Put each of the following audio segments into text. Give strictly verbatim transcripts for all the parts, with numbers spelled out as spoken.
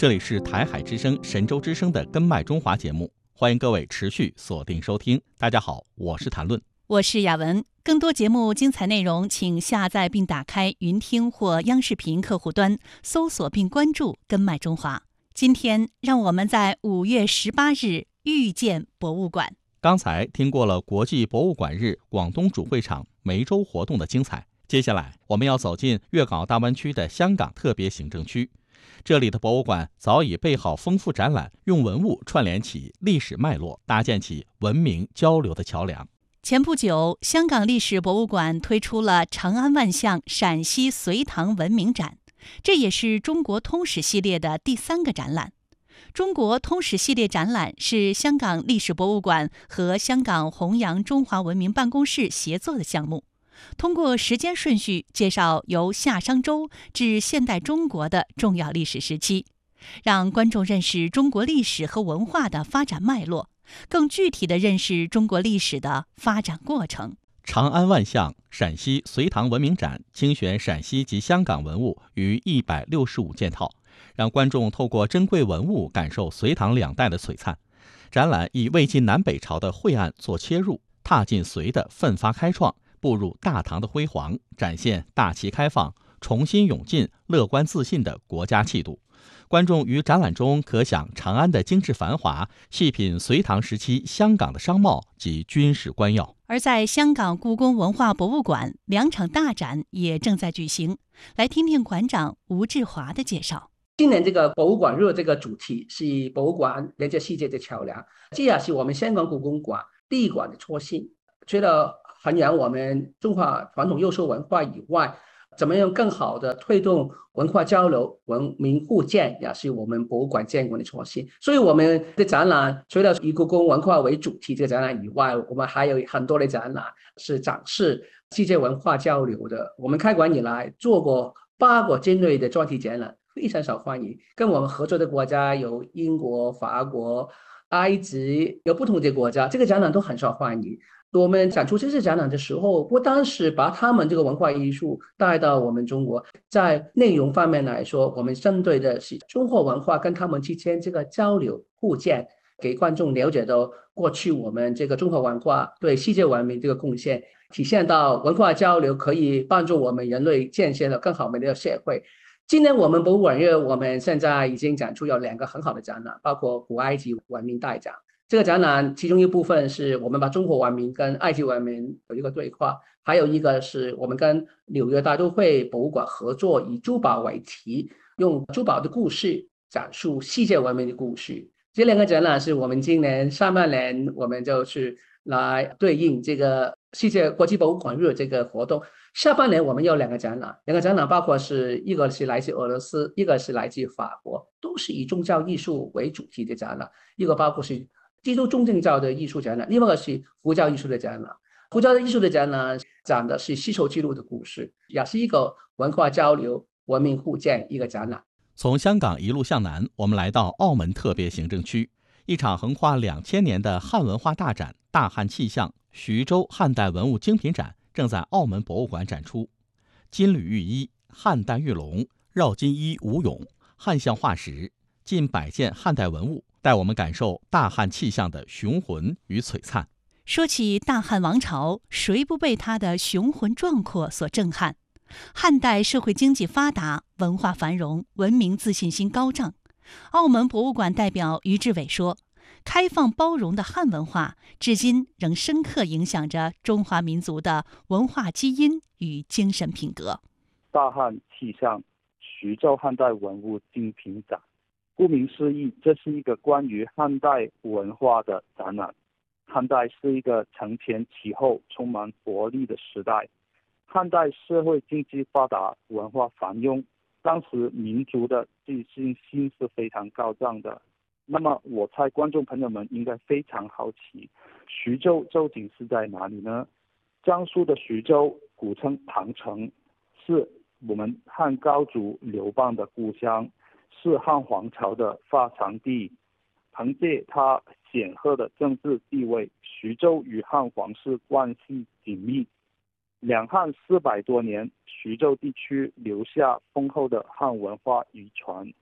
这里是台海之声、神州之声的根脉中华节目，欢迎各位持续锁定收听。大家好，我是谭论， 我是雅文。更多节目精彩内容，请下载并打开云听或央视频客户端，搜索并关注根脉中华。今天让我们在五月十八日遇见博物馆。 刚才听过了国际博物馆日广东主会场梅州活动的精彩，接下来我们要走进粤港澳大湾区的香港特别行政区。这里的博物馆早已备好丰富展览，用文物串联起历史脉络，搭建起文明交流的桥梁。 前不久，香港历史博物馆推出了长安万象陕西隋唐文明展，这也是中国通史系列的第三个展览。中国通史系列展览是香港历史博物馆和香港弘扬中华文明办公室协作的项目，通过时间顺序介绍由夏商周至现代中国的重要历史时期，让观众认识中国历史和文化的发展脉络，更具体地认识中国历史的发展过程。 长安万象陕西隋唐文明展精选陕西及香港文物逾一百六十五件套，让观众透过珍贵文物感受隋唐两代的璀璨。展览以魏晋南北朝的晦暗做切入，踏进隋的奋发开创，步入大唐的辉煌，展现大气开放、重新涌进、乐观自信的国家气度。观众于展览中可享长安的精致繁华，细品隋唐时期香港的商贸及军事官要。 而在香港故宫文化博物馆，两场大展也正在举行。来听听馆长吴志华的介绍。 今年这个博物馆日这个主题是博物馆连接世界的桥梁，这也是我们香港故宫馆第一馆的初心。除了弘扬我们中华传统优秀文化以外，怎么样更好的推动文化交流、文明互鉴，也是我们博物馆建馆的初心。所以我们的展览除了以故宫文化为主题这个展览以外，我们还有很多的展览是展示世界文化交流的。我们开馆以来做过八个尖锐的专题展览，非常受欢迎。跟我们合作的国家有英国、法国、埃及，有不同的国家，这个展览都很受欢迎。我们展出这次展览的时候，不单是把他们这个文化艺术带到我们中国，在内容方面来说，我们针对的是中国文化跟他们之间这个交流互鉴，给观众了解到过去我们这个中国文化对世界文明这个贡献，体现到文化交流可以帮助我们人类建设了更好的社会。今年我们博物馆日，我们现在已经展出有两个很好的展览，包括古埃及文明大展。这个展览其中一部分是我们把中国文明跟埃及文明有一个对话，还有一个是我们跟纽约大都会博物馆合作，以珠宝为题，用珠宝的故事讲述世界文明的故事。这两个展览是我们今年上半年我们就是来对应这个世界国际博物馆日这个活动。下半年我们有两个展览，两个展览包括是一个是来自俄罗斯，一个是来自法国，都是以宗教艺术为主题的展览。一个包括是基督宗教的艺术展览，另外一个是佛教艺术的展览。佛教的艺术的展览讲的是丝绸之路的故事，也是一个文化交流、文明互鉴一个展览。 从香港一路向南，我们来到澳门特别行政区，一场横跨两千年的汉文化大展——大汉气象徐州汉代文物精品展正在澳门博物馆展出。金缕玉衣、汉代玉龙、绕金衣吴俑、汉象化石，近百件汉代文物，带我们感受大汉气象的雄浑与璀璨。 说起大汉王朝，谁不被它的雄浑壮阔所震撼？汉代社会经济发达，文化繁荣，文明自信心高涨。澳门博物馆代表于志伟说，开放包容的汉文化至今仍深刻影响着中华民族的文化基因与精神品格。 大汉气象徐州汉代文物精品展，顾名思义，这是一个关于汉代文化的展览。汉代是一个承前启后、充满活力的时代。汉代社会经济发达，文化繁荣，当时民族的自信心是非常高涨的。那么我猜观众朋友们应该非常好奇，徐州究竟是在哪里呢？江苏的徐州，古称唐城，是我们汉高祖刘邦的故乡，是汉皇朝的发祥地。凭借它显赫的政治地位，徐州与汉皇室关系紧密。两汉四百多年，徐州地区留下丰厚的汉文化遗传。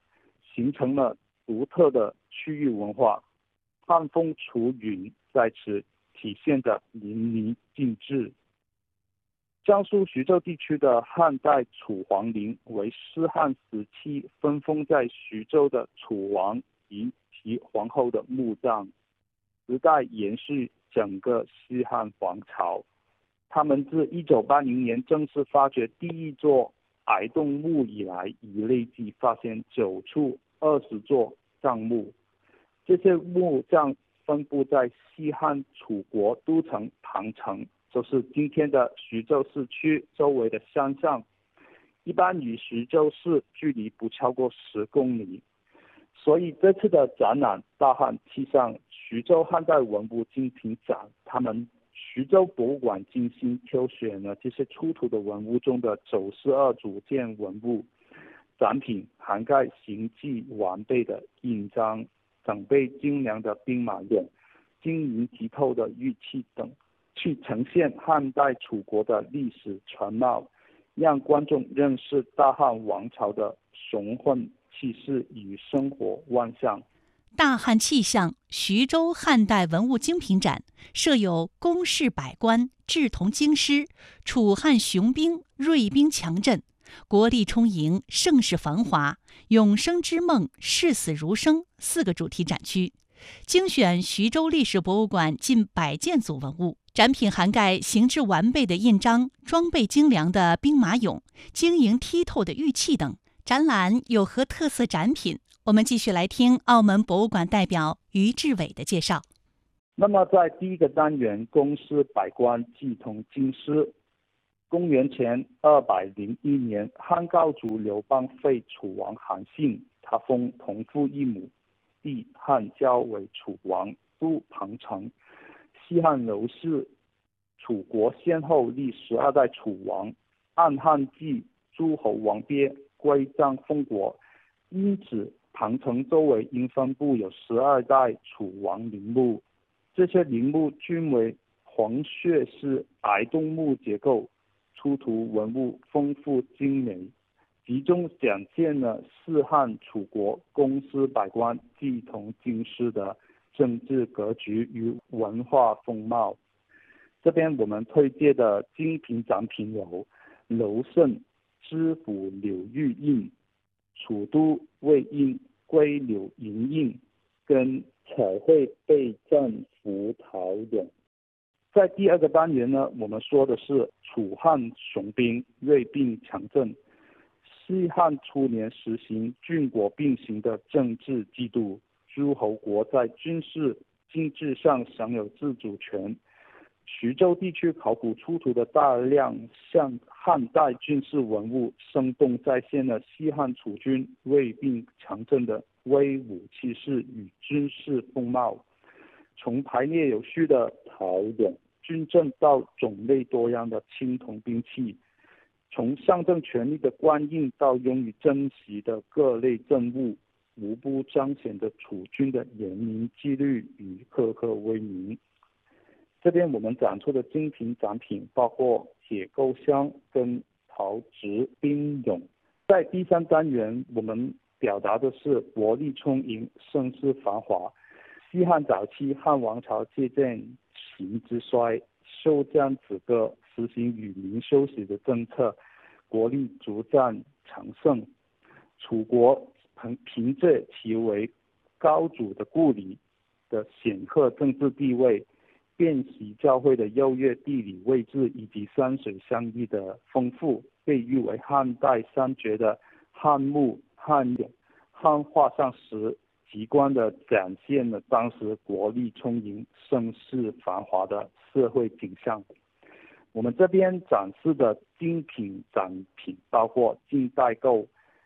形成了独特的区域文化。汉风楚韵在此体现得淋漓尽致。江苏徐州地区的汉代楚皇陵为西汉时期分封在徐州的楚王及其皇后的墓葬，时代延续整个西汉王朝。他们自一九八零年正式发掘第一座崖洞墓以来，已累计发现九处二十座葬墓。这些墓葬分布在西汉楚国都城庞城，就是今天的徐州市区周围的山上，一般与徐州市距离不超过十公里。所以这次的展览大汉气象徐州汉代文物精品展，他们徐州博物馆精心挑选了这些出土的文物中的九十二组件文物，展品涵盖形迹完备的印章、整备精良的兵马俑、晶莹剔透的玉器等，去呈现汉代楚国的历史全貌，让观众认识大汉王朝的雄浑气势与生活万象。 大汉气象徐州汉代文物精品展设有宫室百官、志同京师、楚汉雄兵、锐兵强阵、国力充盈、盛世繁华、永生之梦、视死如生四个主题展区，精选徐州历史博物馆近百件组文物，展品涵盖形制完备的印章、装备精良的兵马俑、晶莹剔透的玉器等。展览有何特色展品？我们继续来听澳门博物馆代表于志伟的介绍。 那么在第一个单元宫师百官祭同京师，公元前二百零一年，汉高祖刘邦废楚王韩信，他封同父异母弟汉交为楚王，都庞城。西汉刘氏楚国先后立十二代楚王，按汉纪诸侯王别归葬封国，因此庞城周围应分布有十二代楚王陵墓，这些陵墓均为黄穴式崖洞墓结构，出土文物丰富精美，集中展现了四汉楚国宫师百官祭同京师的政治格局与文化风貌。这边我们推荐的精品展品有楼胜知府柳玉印、楚都魏印龟柳银印跟彩绘备战浮陶俑。在第二个单元呢，我们说的是楚汉雄兵锐兵强阵。西汉初年实行郡国并行的政治制度，诸侯国在军事经济上享有自主权。徐州地区考古出土的大量像汉代军事文物，生动再现了西汉楚军锐兵强阵的威武气势与军事风貌。从排列有序的陶俑、军阵到种类多样的青铜兵器，从象征权力的官印到用于珍惜的各类政物，无不彰显着楚军的严明纪律与赫赫威名。这边我们展出的精品展品包括铁钩箱跟陶瓷兵俑。在第三单元，我们表达的是国力充盈、盛世繁华。西汉早期，汉王朝借鉴秦之衰，休将止戈，实行与民休息的政策，国力逐渐强盛。楚国凭借其为高祖的故里的显赫政治地位，遍习教会的优越地理位置以及山水相依的丰富，被誉为汉代三绝的汉墓、汉俑、汉画像石，极观地展现了当时国力充盈、盛世繁华的社会景象。我们这边展示的精品展品包括近代构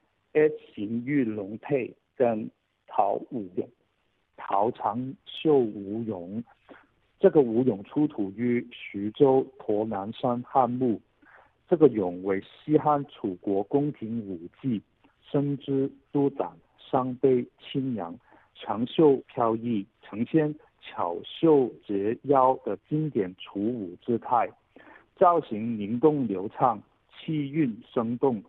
S 型玉龙佩跟陶舞俑。陶长袖吴俑，这个吴俑出土于徐州驼南山汉墓。这个俑为西汉楚国宫廷舞伎，身姿舒展，伤悲清扬，长袖飘逸，呈现巧秀折腰的经典楚舞姿态，造型灵动流畅，气韵生动，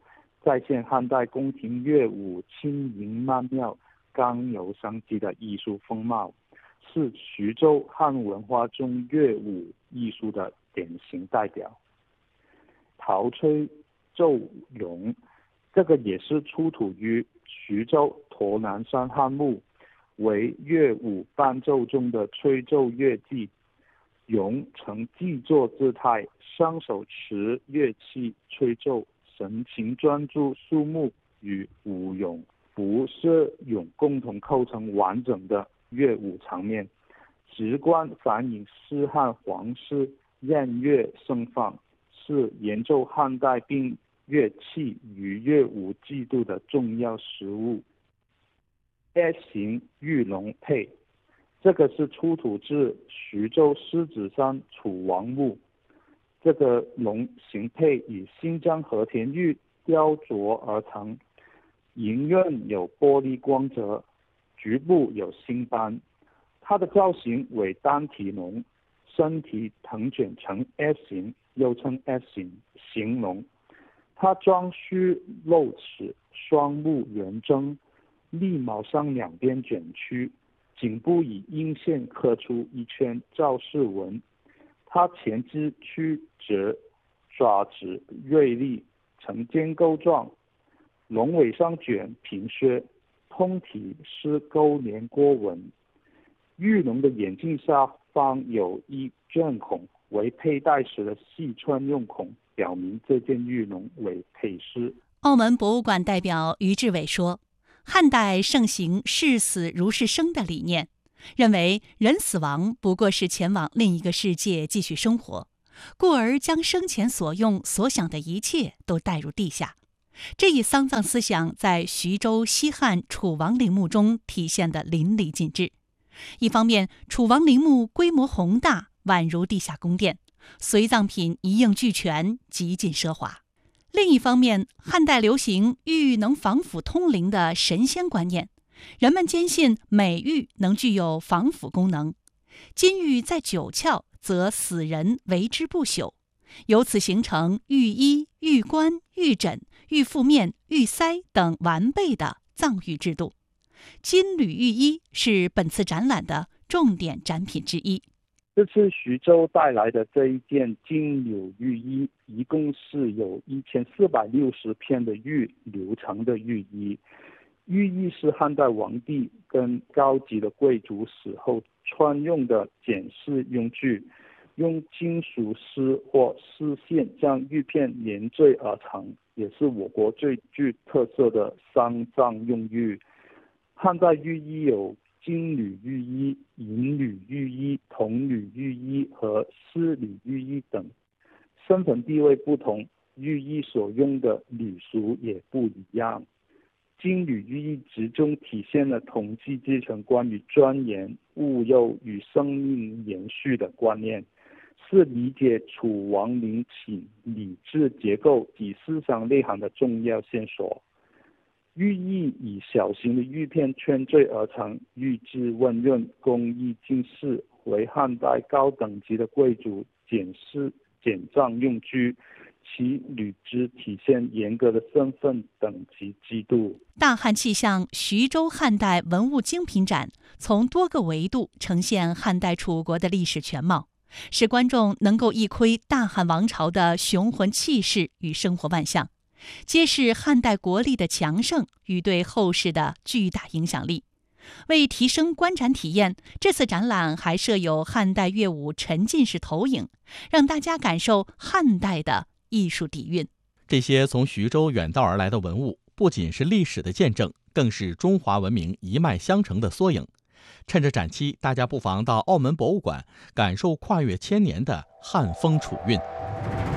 再现汉代宫廷乐舞轻盈曼妙、刚柔相济的艺术风貌，是徐州汉文化中乐舞艺术的典型代表。陶吹奏咏，这个也是出土于徐州沱南山汉墓，为乐舞伴奏中的吹奏乐伎。咏呈既坐姿态，双手持乐器吹奏，神情专注肃穆，与舞咏、服射咏共同构成完整的乐舞场面，直观反映西汉皇室宴乐盛放，是演奏汉代并乐器与乐舞季度的重要实物。S 型玉龙佩，这个是出土自徐州狮子山楚王墓，这个龙形佩以新疆和田玉雕琢而成，银刃有玻璃光泽，局部有星斑。它的造型为单体龙，身体腾卷成 S 形，又称 S 型形龙。它装须露齿，双目圆睁，利毛上两边卷曲，颈部以阴线刻出一圈造饰纹。它前肢曲折，爪子锐利，呈尖钩状，龙尾上卷平削，通体是钩连锅纹。玉龙的眼镜下方有一卷孔，为佩戴时的细穿用孔，表明这件玉龙为佩饰。 澳门博物馆代表于志伟说，汉代盛行视死如是生的理念，认为人死亡不过是前往另一个世界继续生活，故而将生前所用所想的一切都带入地下。这一丧葬思想在徐州西汉楚王陵墓中体现得淋漓尽致。一方面，楚王陵墓规模宏大，宛如地下宫殿，随葬品一应俱全，极尽奢华。另一方面，汉代流行玉能防腐通灵的神仙观念，人们坚信美玉能具有防腐功能。金玉在九窍，则死人为之不朽，由此形成玉衣、玉冠、玉枕、玉覆面、玉腮等完备的葬玉制度。金缕玉衣是本次展览的重点展品之一。 这次徐州带来的这一件金缕玉衣，一共是有一千四百六十片的玉流成的玉衣。玉衣是汉代皇帝跟高级的贵族死后穿用的检视用具，用金属丝或丝线将玉片连缀而成，也是我国最具特色的丧葬用玉。汉代玉衣有金缕玉衣、银缕玉衣、铜缕玉衣和丝缕玉衣等，身份地位不同，玉衣所用的缕属也不一样。金缕玉衣集中体现了统计阶层关于庄严、务幼与生命延续的观念，是理解楚王陵寝礼制结构及思想内涵的重要线索。玉衣以小型的玉片圈缀而成，玉质温润，工艺精细，为汉代高等级的贵族检视检葬用具，其履之体现严格的身份等级制度。 大汉气象徐州汉代文物精品展从多个维度呈现汉代楚国的历史全貌，使观众能够一窥大汉王朝的雄浑气势与生活万象，揭示汉代国力的强盛与对后世的巨大影响力。为提升观展体验，这次展览还设有汉代乐舞沉浸式投影，让大家感受汉代的艺术底蕴。 这些从徐州远道而来的文物，不仅是历史的见证，更是中华文明一脉相承的缩影。趁着展期，大家不妨到澳门博物馆感受跨越千年的汉风楚韵。